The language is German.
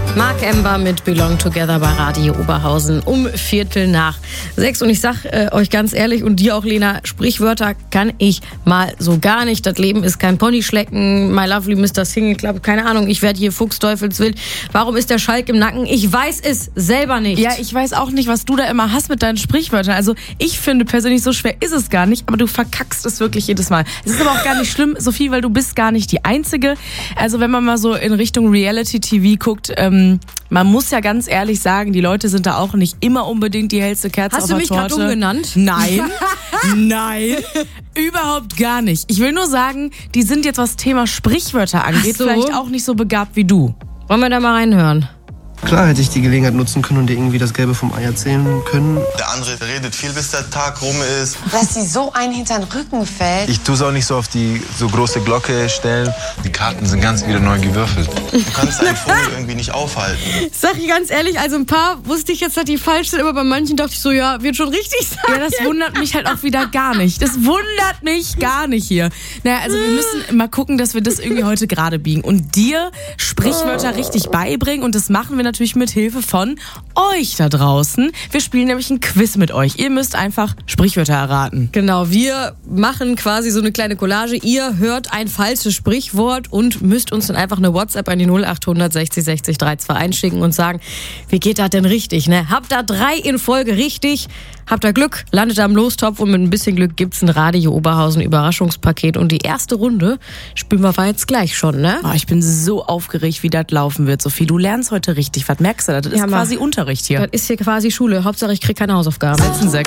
Mark Ember mit Belong Together bei Radio Oberhausen um 5:45. Und ich sag euch ganz ehrlich und dir auch, Lena, Sprichwörter kann ich mal so gar nicht. Das Leben ist kein Ponyschlecken. My lovely Mr. Single Club. Keine Ahnung, ich werde hier fuchsteufelswild. Warum ist der Schalk im Nacken? Ich weiß es selber nicht. Ja, ich weiß auch nicht, was du da immer hast mit deinen Sprichwörtern. Also ich finde persönlich, so schwer ist es gar nicht, aber du verkackst es wirklich jedes Mal. Es ist aber auch gar nicht schlimm, Sophie, weil du bist gar nicht die Einzige. Also wenn man mal so in Richtung Reality-TV guckt, man muss ja ganz ehrlich sagen, die Leute sind da auch nicht immer unbedingt die hellste Kerze auf der Torte. Hast du mich gerade umgenannt? Nein, nein, überhaupt gar nicht. Ich will nur sagen, die sind jetzt, was Thema Sprichwörter angeht, vielleicht auch nicht so begabt wie du. Wollen wir da mal reinhören? Klar hätte ich die Gelegenheit nutzen können und dir irgendwie das Gelbe vom Ei erzählen können. Der andere redet viel, bis der Tag rum ist. Dass sie so einen hinter den Rücken fällt. Ich tue es auch nicht so auf die so große Glocke stellen. Die Karten sind ganz wieder neu gewürfelt. Du kannst einen Vogel irgendwie nicht aufhalten. Sag ich ganz ehrlich, also ein paar wusste ich jetzt, dass die falsch sind, aber bei manchen dachte ich so, ja, wird schon richtig sein. Ja, das wundert mich halt auch wieder gar nicht. Das wundert mich gar nicht hier. Naja, also wir müssen mal gucken, dass wir das irgendwie heute gerade biegen und dir Sprichwörter richtig beibringen, und das machen wir natürlich mit Hilfe von euch da draußen. Wir spielen nämlich ein Quiz mit euch. Ihr müsst einfach Sprichwörter erraten. Genau, wir machen quasi so eine kleine Collage. Ihr hört ein falsches Sprichwort und müsst uns dann einfach eine WhatsApp an die 0800 60 60 321 schicken und sagen, wie geht das denn richtig? Ne? Habt da 3 in Folge richtig, habt da Glück, landet da im Lostopf und mit ein bisschen Glück gibt's ein Radio Oberhausen Überraschungspaket. Und die erste Runde spielen wir jetzt gleich schon, ne? Oh, ich bin so aufgeregt, wie das laufen wird, Sophie. Du lernst heute richtig. Was merkst du da? Das ist quasi Unterricht hier. Das ist hier quasi Schule. Hauptsache, ich krieg keine Hausaufgaben. Setzen 6.